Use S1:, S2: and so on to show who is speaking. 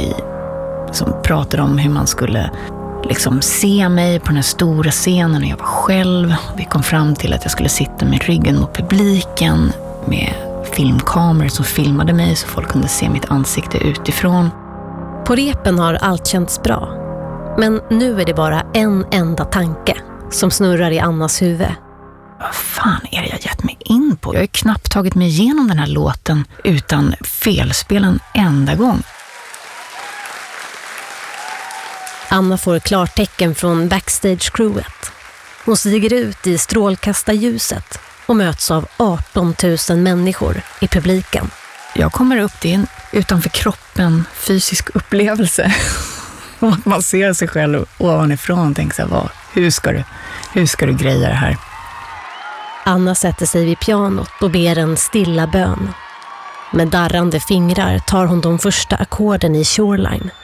S1: vi som pratade om hur man skulle liksom se mig på den här stora scenen när jag var själv. Vi kom fram till att jag skulle sitta med ryggen mot publiken med filmkameror som filmade mig så folk kunde se mitt ansikte utifrån.
S2: På repen har allt känts bra. Men nu är det bara en enda tanke som snurrar i Annas huvud.
S1: Vad fan är det jag gett mig in på? Jag har ju knappt tagit mig igenom den här låten utan felspel en enda gång.
S2: Anna får klartecken från backstage-crewet. Hon stiger ut i strålkastarljuset och möts av 18 000 människor i publiken. Jag kommer upp till en utanför kroppen fysisk upplevelse. Man ser sig själv ovanifrån och tänker så här, hur ska du greja det här? Anna sätter sig vid pianot och ber en stilla bön. Med darrande fingrar tar hon de första ackorden i Shoreline.